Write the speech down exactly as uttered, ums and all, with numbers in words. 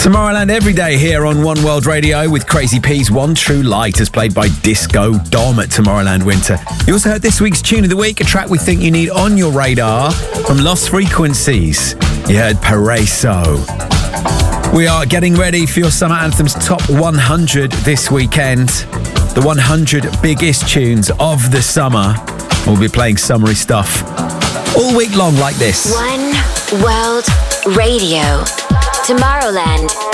Tomorrowland every day here on One World Radio with Crazy P's One True Light as played by Disco Dom at Tomorrowland Winter. You also heard this week's Tune of the Week, a track we think you need on your radar from Lost Frequencies. You heard Paraiso. We are getting ready for your Summer Anthems Top one hundred this weekend. The one hundred biggest tunes of the summer. We'll be playing summery stuff all week long like this. One World Radio. Tomorrowland